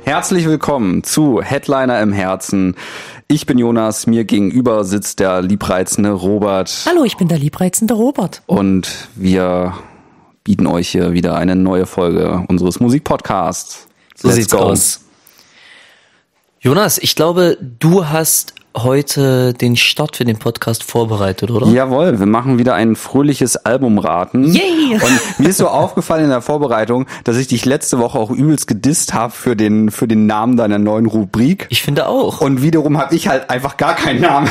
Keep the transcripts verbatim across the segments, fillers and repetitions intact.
Herzlich willkommen zu Headliner im Herzen. Ich bin Jonas, mir gegenüber sitzt der liebreizende Robert. Hallo, ich bin der liebreizende Robert. Und wir bieten euch hier wieder eine neue Folge unseres Musikpodcasts. So Let's sieht's go. aus. Jonas, ich glaube, du hast heute den Start für den Podcast vorbereitet, oder? Jawohl, wir machen wieder ein fröhliches Albumraten. Yay! Und mir ist so aufgefallen in der Vorbereitung, dass ich dich letzte Woche auch übelst gedisst habe für den für den Namen deiner neuen Rubrik. Ich finde auch. Und wiederum habe ich halt einfach gar keinen Namen.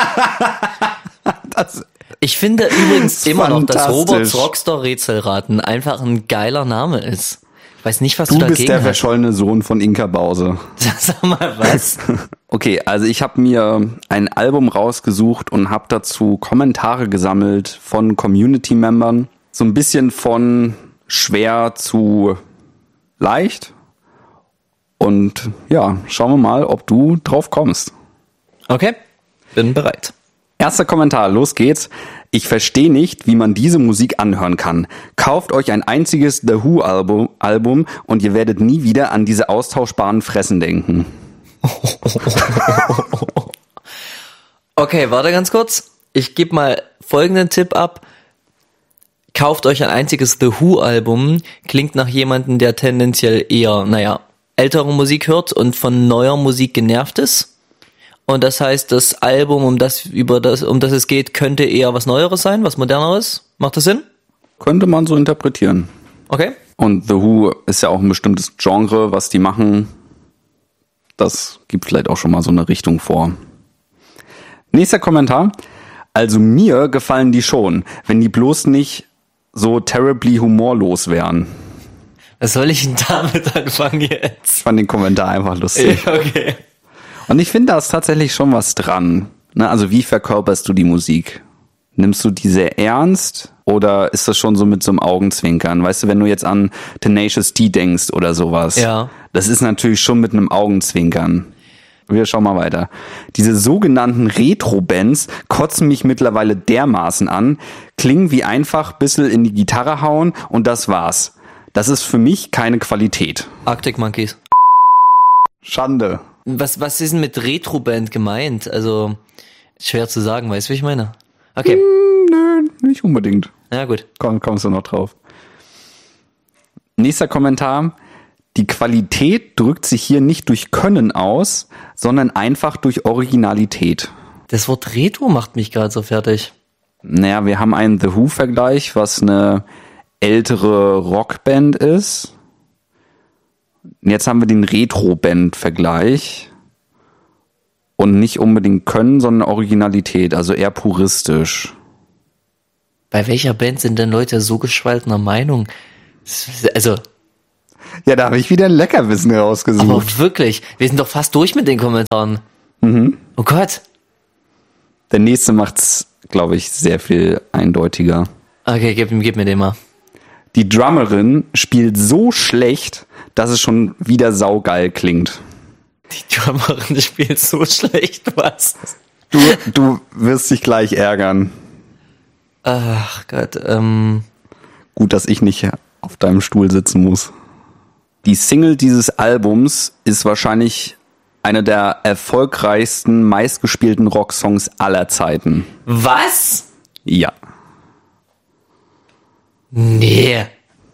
das ich finde übrigens immer noch, dass Roberts Rockstar Rätselraten einfach ein geiler Name ist. Ich weiß nicht, was du, du dagegen hast. Du bist der verschollene Sohn von Inka Bause. Sag mal was. Okay, also ich habe mir ein Album rausgesucht und habe dazu Kommentare gesammelt von Community-Membern. So ein bisschen von schwer zu leicht. Und ja, schauen wir mal, ob du drauf kommst. Okay, bin bereit. Erster Kommentar, los geht's. Ich verstehe nicht, wie man diese Musik anhören kann. Kauft euch ein einziges The Who-Album Album und ihr werdet nie wieder an diese austauschbaren Fressen denken. Okay, warte ganz kurz. Ich gebe mal folgenden Tipp ab. Kauft euch ein einziges The Who-Album. Klingt nach jemandem, der tendenziell eher, naja, ältere Musik hört und von neuer Musik genervt ist. Und das heißt, das Album, um das, über das, um das es geht, könnte eher was Neueres sein, was Moderneres. Macht das Sinn? Könnte man so interpretieren. Okay. Und The Who ist ja auch ein bestimmtes Genre, was die machen. Das gibt vielleicht auch schon mal so eine Richtung vor. Nächster Kommentar. Also mir gefallen die schon, wenn die bloß nicht so terribly humorlos wären. Was soll ich denn damit anfangen jetzt? Ich fand den Kommentar einfach lustig. Okay. Und ich finde, da ist tatsächlich schon was dran. Ne? Also wie verkörperst du die Musik? Nimmst du die sehr ernst oder ist das schon so mit so einem Augenzwinkern? Weißt du, wenn du jetzt an Tenacious D denkst oder sowas, ja. Das ist natürlich schon mit einem Augenzwinkern. Wir schauen mal weiter. Diese sogenannten Retro-Bands kotzen mich mittlerweile dermaßen an, klingen wie einfach bissel in die Gitarre hauen und das war's. Das ist für mich keine Qualität. Arctic Monkeys. Schande. Was, was ist denn mit Retro-Band gemeint? Also, schwer zu sagen, weißt du, wie ich meine? Okay. Hm, nö, nicht unbedingt. Ja, gut. Komm, kommst du noch drauf. Nächster Kommentar. Die Qualität drückt sich hier nicht durch Können aus, sondern einfach durch Originalität. Das Wort Retro macht mich gerade so fertig. Naja, wir haben einen The Who-Vergleich, was eine ältere Rockband ist. Jetzt haben wir den Retro-Band-Vergleich und nicht unbedingt Können, sondern Originalität, also eher puristisch. Bei welcher Band sind denn Leute so gespaltener Meinung? Also... Ja, da habe ich wieder ein Leckerwissen rausgesucht. Aber wirklich, wir sind doch fast durch mit den Kommentaren. Mhm. Oh Gott. Der nächste macht's, glaube ich, sehr viel eindeutiger. Okay, gib, gib mir den mal. Die Drummerin spielt so schlecht, dass es schon wieder saugeil klingt. Die Drummerin spielt so schlecht, was? Du, du wirst dich gleich ärgern. Ach Gott, ähm... Gut, dass ich nicht auf deinem Stuhl sitzen muss. Die Single dieses Albums ist wahrscheinlich einer der erfolgreichsten, meistgespielten Rocksongs aller Zeiten. Was? Ja. Nee.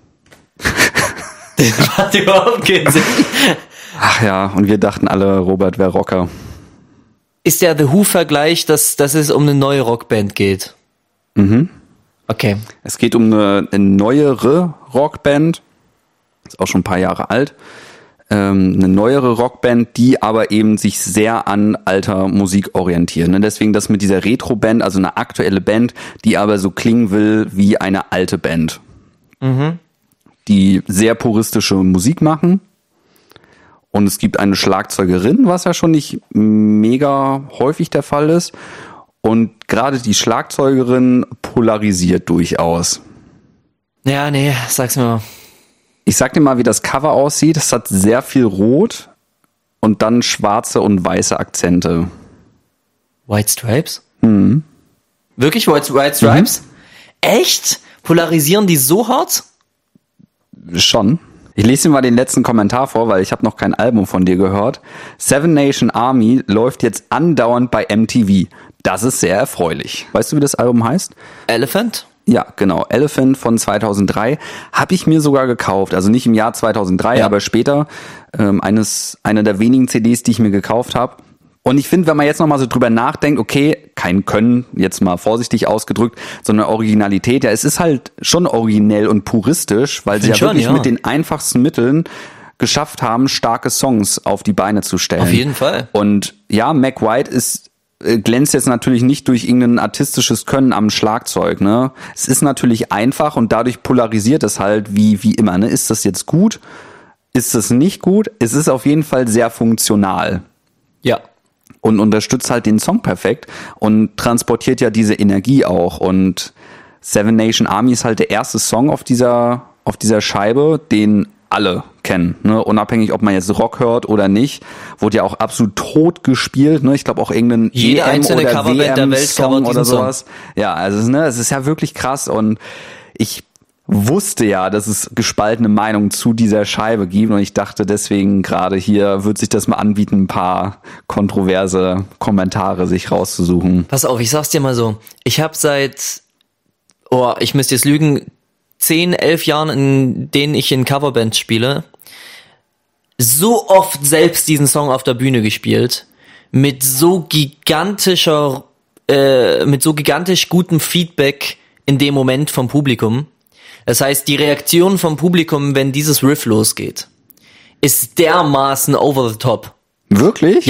Das macht überhaupt keinen Sinn. Ach ja, und wir dachten alle, Robert wäre Rocker. Ist der The Who-Vergleich, dass, dass es um eine neue Rockband geht? Mhm. Okay. Es geht um eine, eine neuere Rockband. Ist auch schon ein paar Jahre alt. Ähm, eine neuere Rockband, die aber eben sich sehr an alter Musik orientiert. Ne? Deswegen das mit dieser Retro-Band, also eine aktuelle Band, die aber so klingen will wie eine alte Band. Mhm. Die sehr puristische Musik machen. Und es gibt eine Schlagzeugerin, was ja schon nicht mega häufig der Fall ist. Und gerade die Schlagzeugerin polarisiert durchaus. Ja, nee, sag's mir mal. Ich sag dir mal, wie das Cover aussieht. Es hat sehr viel Rot und dann schwarze und weiße Akzente. White Stripes? Mhm. Wirklich White, White Stripes? Mhm. Echt? Polarisieren die so hart? Schon. Ich lese dir mal den letzten Kommentar vor, weil ich habe noch kein Album von dir gehört. Seven Nation Army läuft jetzt andauernd bei M T V. Das ist sehr erfreulich. Weißt du, wie das Album heißt? Elephant? Ja, genau. Elephant von zweitausenddrei habe ich mir sogar gekauft. Also nicht im Jahr zweitausenddrei, ja. aber später. Ähm, eines, einer der wenigen C Ds, die ich mir gekauft habe. Und ich finde, wenn man jetzt nochmal so drüber nachdenkt, okay, kein Können, jetzt mal vorsichtig ausgedrückt, sondern Originalität, ja, es ist halt schon originell und puristisch, weil sie ja schon, wirklich ja. mit den einfachsten Mitteln geschafft haben, starke Songs auf die Beine zu stellen. Auf jeden Fall. Und ja, Mac White ist glänzt jetzt natürlich nicht durch irgendein artistisches Können am Schlagzeug, ne? Es ist natürlich einfach und dadurch polarisiert es halt wie wie immer, ne? Ist das jetzt gut? Ist das nicht gut? Es ist auf jeden Fall sehr funktional. Ja. Und unterstützt halt den Song perfekt und transportiert ja diese Energie auch. Und Seven Nation Army ist halt der erste Song auf dieser auf dieser Scheibe, den alle kennen, ne? Unabhängig, ob man jetzt Rock hört oder nicht, wurde ja auch absolut tot gespielt, ne? Ich glaube auch irgendein Jede E M einzelne oder Coverband W M der Welt Song covert oder diesen sowas. Ja, also ne, es ist ja wirklich krass und ich wusste ja, dass es gespaltene Meinungen zu dieser Scheibe gibt und ich dachte deswegen gerade hier wird sich das mal anbieten, ein paar kontroverse Kommentare sich rauszusuchen. Pass auf, ich sag's dir mal so, ich habe seit, oh, ich müsste jetzt lügen, zehn, elf Jahren, in denen ich in Coverband spiele, so oft selbst diesen Song auf der Bühne gespielt, mit so gigantischer, äh, mit so gigantisch gutem Feedback in dem Moment vom Publikum. Das heißt, die Reaktion vom Publikum, wenn dieses Riff losgeht, ist dermaßen over the top. Wirklich? Ja.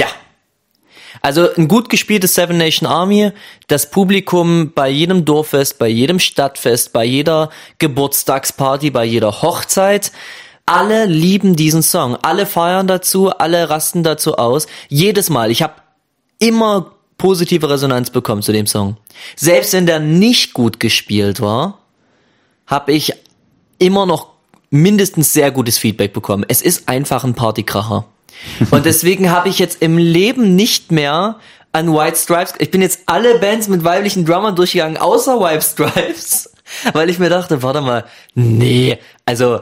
Also ein gut gespieltes Seven Nation Army, das Publikum bei jedem Dorffest, bei jedem Stadtfest, bei jeder Geburtstagsparty, bei jeder Hochzeit, alle lieben diesen Song, alle feiern dazu, alle rasten dazu aus. Jedes Mal, ich habe immer positive Resonanz bekommen zu dem Song. Selbst wenn der nicht gut gespielt war, habe ich immer noch mindestens sehr gutes Feedback bekommen. Es ist einfach ein Partykracher. Und deswegen habe ich jetzt im Leben nicht mehr an White Stripes, ich bin jetzt alle Bands mit weiblichen Drummern durchgegangen, außer White Stripes, weil ich mir dachte, warte mal, nee, also,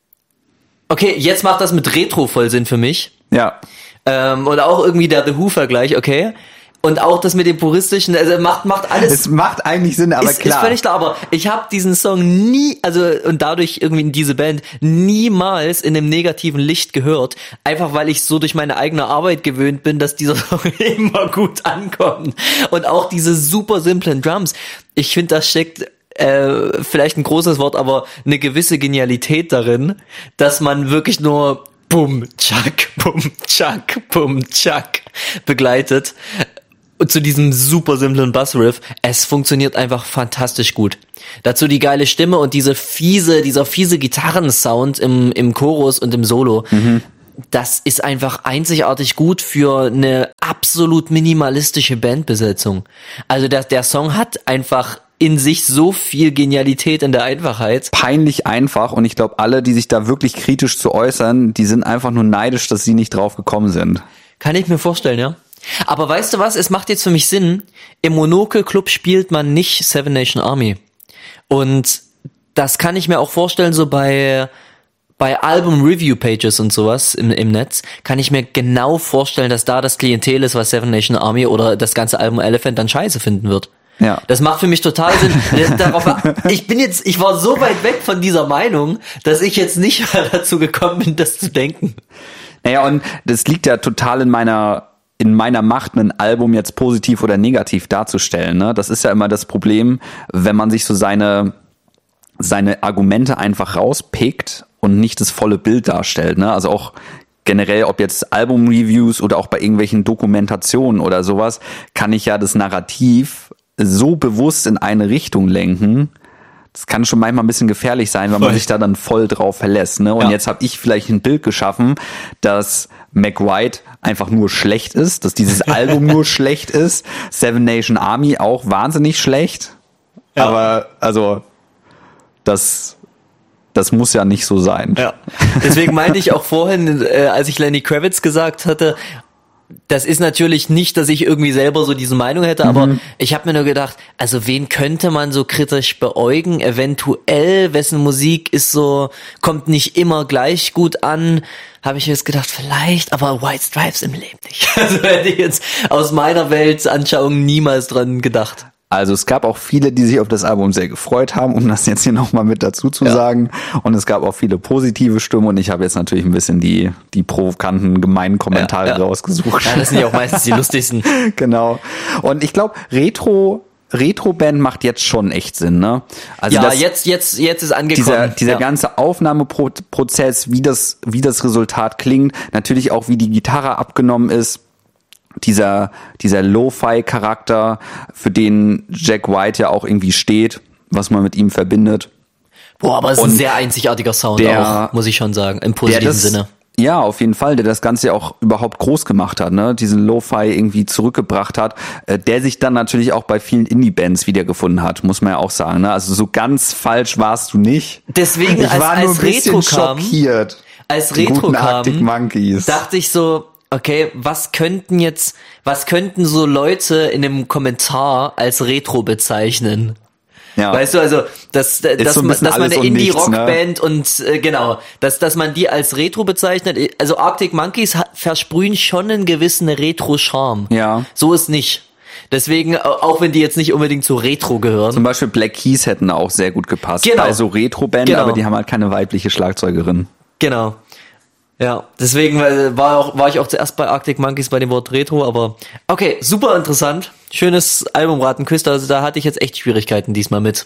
okay, jetzt macht das mit Retro voll Sinn für mich. Ja. Ähm, und auch irgendwie der The Who-Vergleich, okay. Und auch das mit dem puristischen, also macht macht alles. Es macht eigentlich Sinn, aber ist, klar. Ist völlig klar, aber ich habe diesen Song nie, also und dadurch irgendwie in diese Band niemals in einem negativen Licht gehört, einfach weil ich so durch meine eigene Arbeit gewöhnt bin, dass dieser Song immer gut ankommt. Und auch diese super simplen Drums. Ich finde, das steckt äh, vielleicht ein großes Wort, aber eine gewisse Genialität darin, dass man wirklich nur Bum, Tschak, Bum, Tschak, Bum, Tschak begleitet. Und zu diesem super simplen Bassriff, es funktioniert einfach fantastisch gut. Dazu die geile Stimme und diese fiese, dieser fiese Gitarrensound im, im Chorus und im Solo. Mhm. Das ist einfach einzigartig gut für eine absolut minimalistische Bandbesetzung. Also der, der Song hat einfach in sich so viel Genialität in der Einfachheit. Peinlich einfach und ich glaube, alle, die sich da wirklich kritisch zu äußern, die sind einfach nur neidisch, dass sie nicht drauf gekommen sind. Kann ich mir vorstellen, ja. Aber weißt du was, es macht jetzt für mich Sinn, im Monocle Club spielt man nicht Seven Nation Army. Und das kann ich mir auch vorstellen, so bei bei Album Review Pages und sowas im, im Netz, kann ich mir genau vorstellen, dass da das Klientel ist, was Seven Nation Army oder das ganze Album Elephant dann scheiße finden wird. Ja. Das macht für mich total Sinn. Darauf, ich bin jetzt, ich war so weit weg von dieser Meinung, dass ich jetzt nicht mehr dazu gekommen bin, das zu denken. Naja, und das liegt ja total in meiner in meiner Macht, ein Album jetzt positiv oder negativ darzustellen. Ne? Das ist ja immer das Problem, wenn man sich so seine seine Argumente einfach rauspickt und nicht das volle Bild darstellt. Ne? Also auch generell, ob jetzt Album-Reviews oder auch bei irgendwelchen Dokumentationen oder sowas, kann ich ja das Narrativ so bewusst in eine Richtung lenken. Das kann schon manchmal ein bisschen gefährlich sein, weil man sich da dann voll drauf verlässt. Ne? Und ja. Jetzt habe ich vielleicht ein Bild geschaffen, dass Mac White einfach nur schlecht ist, dass dieses Album nur schlecht ist, Seven Nation Army auch wahnsinnig schlecht. Ja. Aber also das das muss ja nicht so sein. Ja. Deswegen meinte ich auch vorhin, äh, als ich Lenny Kravitz gesagt hatte, das ist natürlich nicht, dass ich irgendwie selber so diese Meinung hätte, aber mhm. ich habe mir nur gedacht, also wen könnte man so kritisch beäugen? Eventuell, wessen Musik ist so, kommt nicht immer gleich gut an, habe ich jetzt gedacht, vielleicht, aber White Stripes im Leben nicht. Also hätte ich jetzt aus meiner Weltanschauung niemals dran gedacht. Also es gab auch viele, die sich auf das Album sehr gefreut haben, um das jetzt hier nochmal mit dazu zu ja. sagen. Und es gab auch viele positive Stimmen und ich habe jetzt natürlich ein bisschen die die provokanten, gemeinen Kommentare ja, ja. rausgesucht. Ja, das sind ja auch meistens die lustigsten. Genau. Und ich glaube, Retro Retro-Band macht jetzt schon echt Sinn, ne? Also ja, das, jetzt jetzt jetzt ist angekommen. Dieser, dieser ja. ganze Aufnahmeprozess, wie das wie das Resultat klingt, natürlich auch wie die Gitarre abgenommen ist. Dieser, dieser Lo-Fi-Charakter, für den Jack White ja auch irgendwie steht, was man mit ihm verbindet. Boah, aber es ist Und ein sehr einzigartiger Sound der, auch, muss ich schon sagen, im positiven das, Sinne. Ja, auf jeden Fall, der das Ganze ja auch überhaupt groß gemacht hat, ne, diesen Lo-Fi irgendwie zurückgebracht hat, äh, der sich dann natürlich auch bei vielen Indie-Bands wiedergefunden hat, muss man ja auch sagen, ne, also so ganz falsch warst du nicht. Deswegen, ich als, war nur als ein bisschen Retro kam, schockiert. Als Retro kam, Arctic Monkeys. dachte ich so, okay, was könnten jetzt, was könnten so Leute in einem Kommentar als Retro bezeichnen? Ja. Weißt du, also, dass, dass, so ein man, dass man eine Indie-Rockband ne? und, äh, genau, dass, dass man die als Retro bezeichnet. Also Arctic Monkeys hat, versprühen schon einen gewissen Retro-Charme. Ja. So ist nicht. Deswegen, auch wenn die jetzt nicht unbedingt zu Retro gehören. Zum Beispiel Black Keys hätten auch sehr gut gepasst. Genau. Bei so Retro-Band, genau. aber die haben halt keine weibliche Schlagzeugerin. Genau. Ja, deswegen war auch war ich auch zuerst bei Arctic Monkeys bei dem Wort Retro, aber okay, super interessant. Schönes Albumraten-Quiz, also da hatte ich jetzt echt Schwierigkeiten diesmal mit.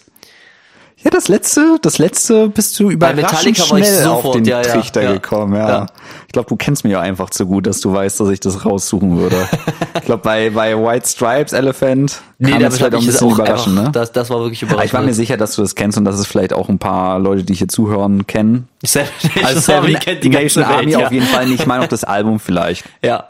Ja, das letzte, das letzte bist du überraschend schnell sofort, auf den ja, Trichter ja, gekommen, ja. ja. Ich glaube, du kennst mich ja einfach zu gut, dass du weißt, dass ich das raussuchen würde. Ich glaube, bei bei White Stripes, Elephant, nee, kann das vielleicht auch ein bisschen überraschen, einfach, ne? Das, das war wirklich überraschend. Aber ich war mir sicher, dass du das kennst und dass es vielleicht auch ein paar Leute, die hier zuhören, kennen. Seven Nation also Seven Army kennt die ganze Nation Army Welt, ja. auf jeden Fall nicht. Ich meine auch das Album vielleicht. Ja.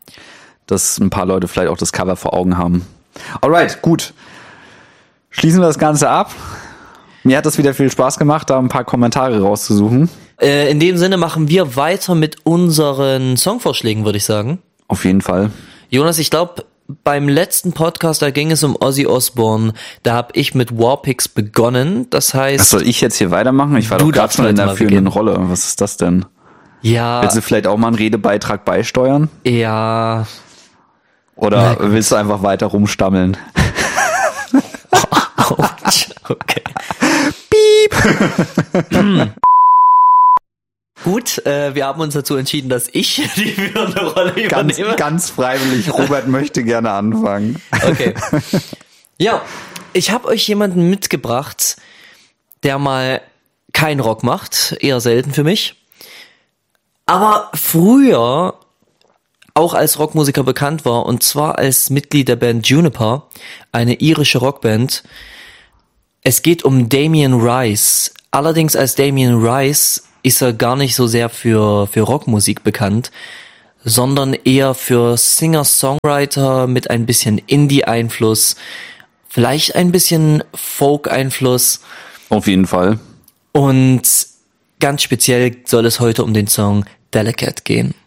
Dass ein paar Leute vielleicht auch das Cover vor Augen haben. Alright, gut. Schließen wir das Ganze ab. Mir hat das wieder viel Spaß gemacht, da ein paar Kommentare rauszusuchen. Äh, in dem Sinne machen wir weiter mit unseren Songvorschlägen, würde ich sagen. Auf jeden Fall. Jonas, ich glaube, beim letzten Podcast, da ging es um Ozzy Osbourne. Da habe ich mit Warpix begonnen. Das heißt... Was soll ich jetzt hier weitermachen? Ich war doch gerade schon in der führenden Rolle. Was ist das denn? Ja. Willst du vielleicht auch mal einen Redebeitrag beisteuern? Ja. Oder willst du einfach weiter rumstammeln? Okay. Piep! hm. Gut, äh, wir haben uns dazu entschieden, dass ich die führende Rolle ganz, übernehme. Ganz freiwillig. Robert möchte gerne anfangen. Okay. Ja, ich habe euch jemanden mitgebracht, der mal keinen Rock macht, eher selten für mich, aber früher auch als Rockmusiker bekannt war, und zwar als Mitglied der Band Juniper, eine irische Rockband. Es geht um Damien Rice. Allerdings als Damien Rice ist er gar nicht so sehr für für Rockmusik bekannt, sondern eher für Singer-Songwriter mit ein bisschen Indie-Einfluss, vielleicht ein bisschen Folk-Einfluss. Auf jeden Fall. Und ganz speziell soll es heute um den Song Delicate gehen.